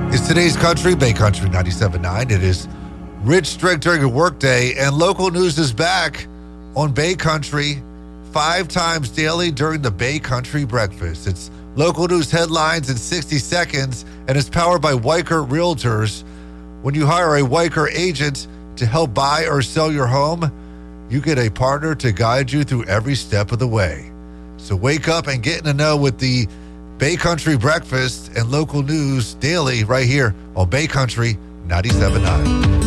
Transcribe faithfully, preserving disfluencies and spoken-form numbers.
It's today's country, Bay Country ninety-seven point nine. It is Rich Strick during a workday, and local news is back on Bay Country five times daily during the Bay Country Breakfast. It's local news headlines in sixty seconds, and it's powered by Weichert Realtors. When you hire a Weichert agent to help buy or sell your home, you get a partner to guide you through every step of the way. So wake up and get in the know with the Bay Country Breakfast and local news daily right here on Bay Country ninety-seven point nine.